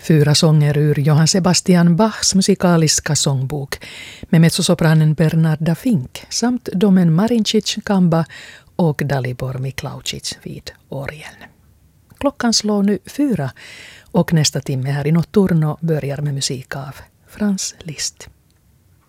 4 sånger ur Johann Sebastian Bachs musikaliska sångbok med mezzosopranen Bernarda Fink samt Domen Marincic Kamba och Dalibor Miklaucic vid orgeln. Klockan slår nu 4 och nästa timme här i Notturno börjar med musik av Franz Liszt.